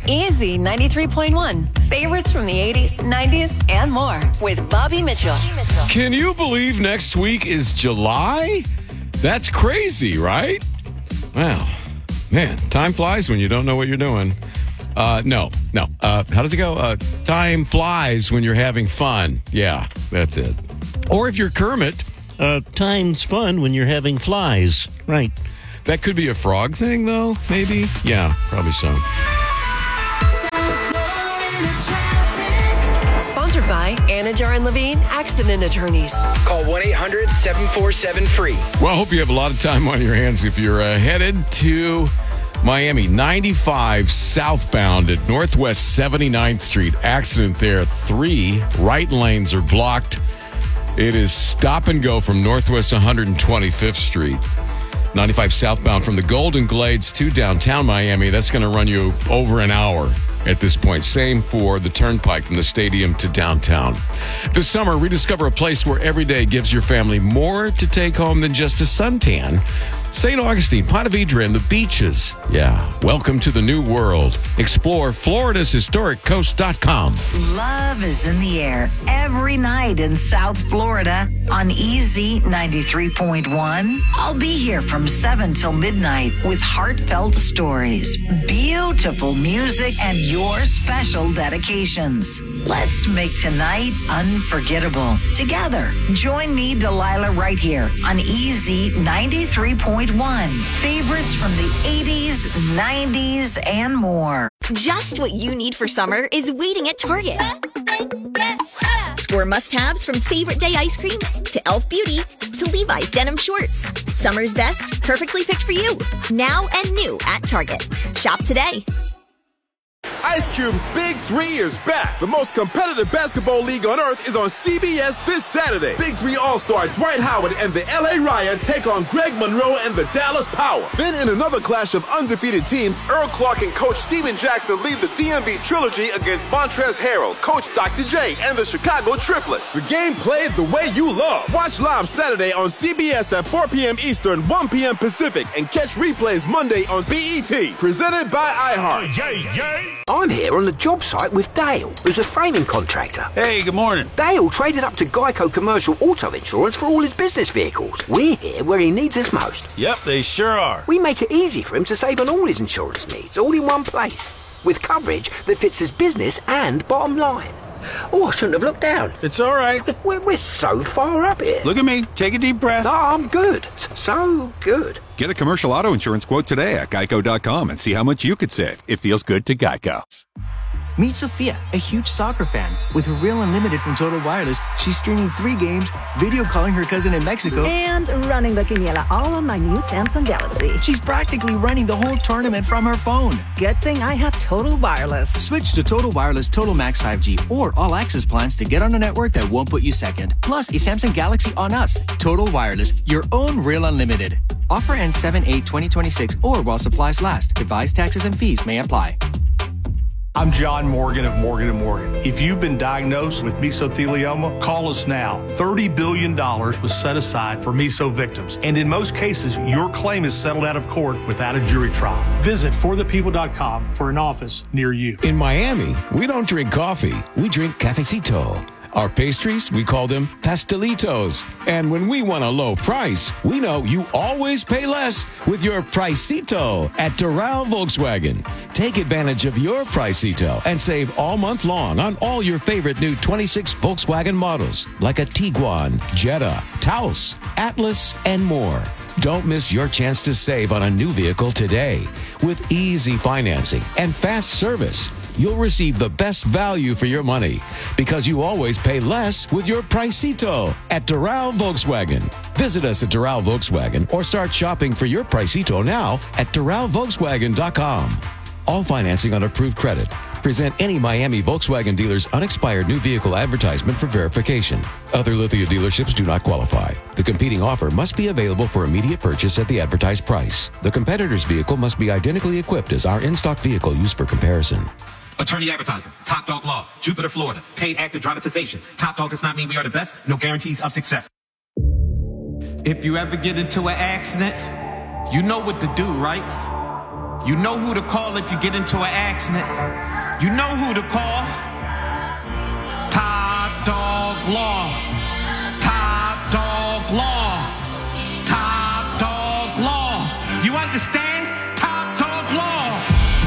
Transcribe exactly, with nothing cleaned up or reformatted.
Easy ninety-three point one. Favorites from the eighties, nineties, and more with Bobby Mitchell. Can you believe next week is July? That's crazy, right? Wow. Man, time flies when you don't know what you're doing. Uh, no, no. Uh, how does it go? Uh, time flies when you're having fun. Yeah, that's it. Or if you're Kermit. Uh, time's fun when you're having flies. Right. That could be a frog thing, though, maybe? Yeah, probably so. Sponsored by Anajar and Levine Accident Attorneys. Call one eight hundred seven four seven free. Well, I hope you have a lot of time on your hands if you're uh, headed to Miami. ninety-five southbound at Northwest seventy-ninth Street. Accident there. Three right lanes are blocked. It is stop and go from Northwest one hundred twenty-fifth Street. ninety-five southbound from the Golden Glades to downtown Miami. That's going to run you over an hour at this point. Same for the Turnpike from the stadium to downtown. This summer, rediscover a place where every day gives your family more to take home than just a suntan. Saint Augustine, Ponte Vedra, and the beaches. Yeah, welcome to the new world. Explore Florida's Historic Coast dot com. Love is in the air every night in South Florida on E Z ninety-three point one. I'll be here from seven till midnight with heartfelt stories, beautiful music, and your special dedications. Let's make tonight unforgettable. Together, join me, Delilah, right here on E Z ninety-three point one. Favorites from the eighties, nineties, and more. Just what you need for summer is waiting at Target. Score must-haves from Favorite Day ice cream to e l f Beauty to Levi's denim shorts. Summer's best, perfectly picked for you. Now and new at Target. Shop today. Ice Cube's Big Three is back. The most competitive basketball league on earth is on C B S this Saturday. Big Three All-Star Dwight Howard and the L A Riot take on Greg Monroe and the Dallas Power. Then in another clash of undefeated teams, Earl Clark and Coach Steven Jackson lead the D M V Trilogy against Montrezl Harrell, Coach Doctor J, and the Chicago Triplets. The game played the way you love. Watch live Saturday on C B S at four p.m. Eastern, one p.m. Pacific, and catch replays Monday on B E T. Presented by iHeart. Yay, yay. I'm here on the job site with Dale, who's a framing contractor. Hey, good morning. Dale traded up to Geico Commercial Auto Insurance for all his business vehicles. We're here where he needs us most. Yep, they sure are. We make it easy for him to save on all his insurance needs, all in one place, with coverage that fits his business and bottom line. Oh, I shouldn't have looked down. It's all right. We're, we're so far up here. Look at me. Take a deep breath. No, I'm good. So good. Get a commercial auto insurance quote today at geico dot com and see how much you could save. It feels good to Geico. Meet Sophia, a huge soccer fan. With her Real Unlimited from Total Wireless, she's streaming three games, video calling her cousin in Mexico, and running the quiniela all on my new Samsung Galaxy. She's practically running the whole tournament from her phone. Good thing I have Total Wireless. Switch to Total Wireless Total Max five G or All Access plans to get on a network that won't put you second. Plus, a Samsung Galaxy on us. Total Wireless, your own Real Unlimited. Offer ends seven eight twenty twenty-six or while supplies last. Device taxes and fees may apply. I'm John Morgan of Morgan and Morgan. If you've been diagnosed with mesothelioma, call us now. thirty billion dollars was set aside for meso victims. And in most cases, your claim is settled out of court without a jury trial. Visit for the people dot com for an office near you. In Miami, we don't drink coffee. We drink cafecito. Our pastries, we call them pastelitos. And when we want a low price, we know you always pay less with your Pricito at Doral Volkswagen. Take advantage of your Pricito and save all month long on all your favorite new twenty-six Volkswagen models like a Tiguan, Jetta, Taos, Atlas, and more. Don't miss your chance to save on a new vehicle today. With easy financing and fast service, you'll receive the best value for your money because you always pay less with your Pricito at Doral Volkswagen. Visit us at Doral Volkswagen or start shopping for your Pricito now at doral volkswagen dot com. All financing on approved credit. Present any Miami Volkswagen dealer's unexpired new vehicle advertisement for verification. Other Lithia dealerships do not qualify. The competing offer must be available for immediate purchase at the advertised price. The competitor's vehicle must be identically equipped as our in-stock vehicle used for comparison. Attorney advertising, Top Dog Law, Jupiter, Florida, paid actor dramatization. Top Dog does not mean we are the best, no guarantees of success. If you ever get into an accident, you know what to do, right? You know who to call if you get into an accident. You know who to call. Top Dog Law.